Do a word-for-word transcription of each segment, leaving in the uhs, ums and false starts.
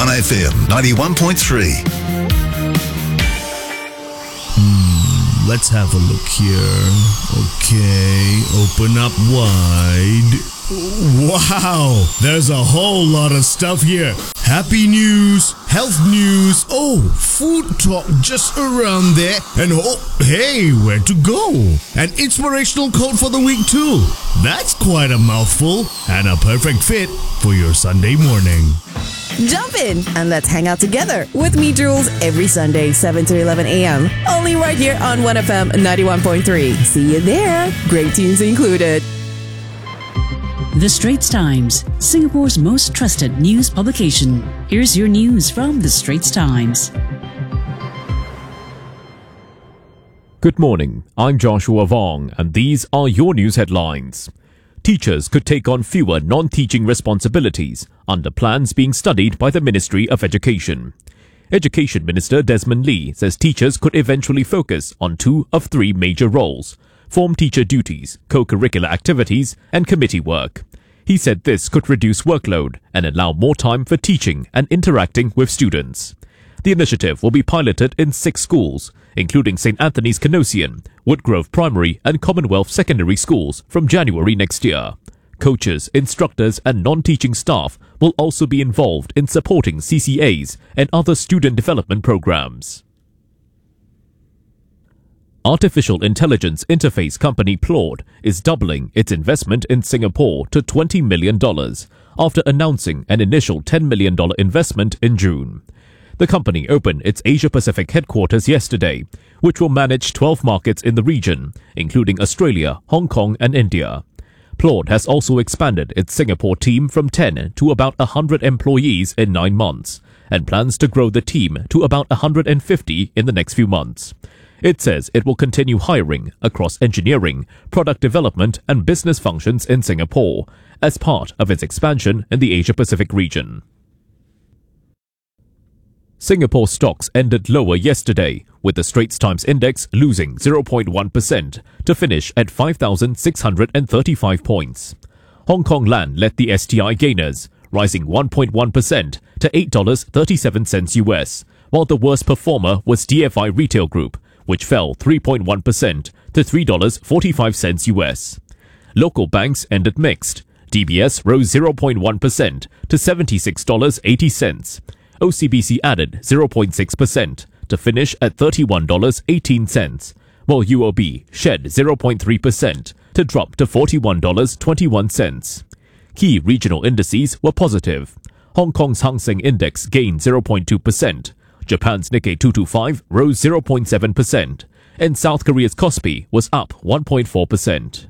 one F M ninety-one point three. Hmm, let's have a look here. Okay, open up wide. Wow, there's a whole lot of stuff here. Happy news, health news, oh, food talk just around there, and oh, hey, where to go? An inspirational quote for the week too. That's quite a mouthful, and a perfect fit for your Sunday morning. Jump in and let's hang out together with me, Jules, every Sunday, seven to eleven a.m. Only right here on one F M ninety-one point three. See you there. Great tunes included. The Straits Times, Singapore's most trusted news publication. Here's your news from The Straits Times. Good morning, I'm Joshua Vong, and these are your news headlines. Teachers could take on fewer non-teaching responsibilities under plans being studied by the Ministry of Education. Education Minister Desmond Lee says teachers could eventually focus on two of three major roles: form teacher duties, co-curricular activities, and committee work. He said this could reduce workload and allow more time for teaching and interacting with students. The initiative will be piloted in six schools, including Saint Anthony's Canossian, Woodgrove Primary and Commonwealth Secondary Schools from January next year. Coaches, instructors and non-teaching staff will also be involved in supporting C C As and other student development programs. Artificial intelligence interface company Claude is doubling its investment in Singapore to twenty million dollars after announcing an initial ten million dollars investment in June. The company opened its Asia-Pacific headquarters yesterday, which will manage twelve markets in the region, including Australia, Hong Kong and India. Claude has also expanded its Singapore team from ten to about one hundred employees in nine months, and plans to grow the team to about one hundred fifty in the next few months. It says it will continue hiring across engineering, product development and business functions in Singapore as part of its expansion in the Asia-Pacific region. Singapore stocks ended lower yesterday, with the Straits Times Index losing zero point one percent to finish at five thousand six hundred thirty-five points. Hong Kong Land led the S T I gainers, rising one point one percent to eight dollars and thirty-seven cents U S, while the worst performer was D F I Retail Group, which fell three point one percent to three dollars and forty-five cents U S. Local banks ended mixed. D B S rose zero point one percent to seventy-six dollars and eighty cents. O C B C added zero point six percent to finish at thirty-one dollars and eighteen cents, while U O B shed zero point three percent to drop to forty-one dollars and twenty-one cents. Key regional indices were positive. Hong Kong's Hang Seng Index gained zero point two percent. Japan's Nikkei two twenty-five rose zero point seven percent, and South Korea's Kospi was up one point four percent.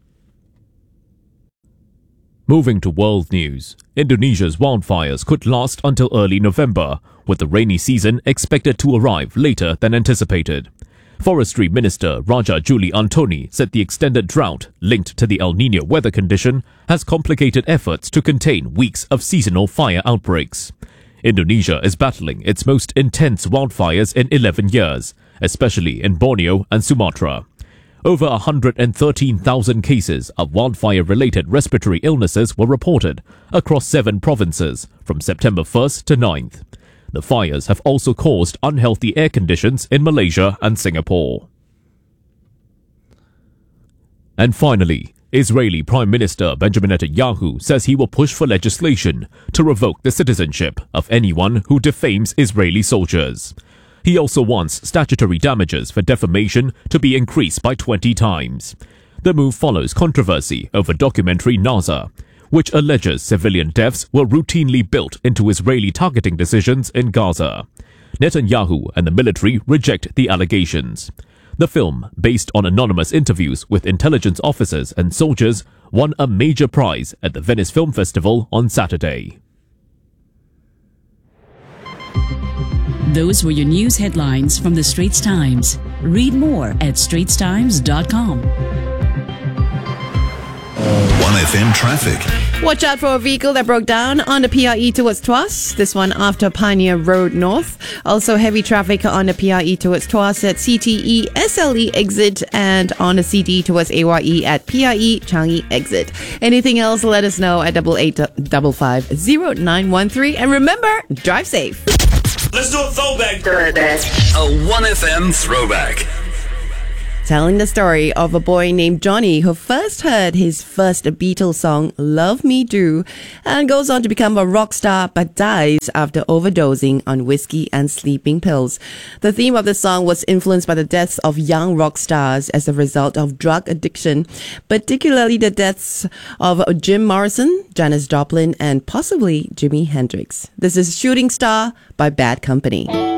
Moving to world news, Indonesia's wildfires could last until early November, with the rainy season expected to arrive later than anticipated. Forestry Minister Raja Juli Antoni said the extended drought linked to the El Niño weather condition has complicated efforts to contain weeks of seasonal fire outbreaks. Indonesia is battling its most intense wildfires in eleven years, especially in Borneo and Sumatra. Over one hundred thirteen thousand cases of wildfire-related respiratory illnesses were reported across seven provinces from September first to ninth. The fires have also caused unhealthy air conditions in Malaysia and Singapore. And finally, Israeli Prime Minister Benjamin Netanyahu says he will push for legislation to revoke the citizenship of anyone who defames Israeli soldiers. He also wants statutory damages for defamation to be increased by twenty times. The move follows controversy over documentary Nazar, which alleges civilian deaths were routinely built into Israeli targeting decisions in Gaza. Netanyahu and the military reject the allegations. The film, based on anonymous interviews with intelligence officers and soldiers, won a major prize at the Venice Film Festival on Saturday. Those were your news headlines from The Straits Times. Read more at straits times dot com. one F M traffic. Watch out for a vehicle that broke down on the P R E towards Tuas. This one after Pioneer Road North. Also heavy traffic on the P R E towards Tuas at C T E S L E exit and on the C D towards A Y E at P R E Changi exit. Anything else, let us know at double eight five five zero nine one three. And remember, drive safe. Let's do a throwback. A one F M throwback. Telling the story of a boy named Johnny who first heard his first Beatles song, Love Me Do, and goes on to become a rock star but dies after overdosing on whiskey and sleeping pills. The theme of the song was influenced by the deaths of young rock stars as a result of drug addiction, particularly the deaths of Jim Morrison, Janis Joplin, and possibly Jimi Hendrix. This is Shooting Star by Bad Company.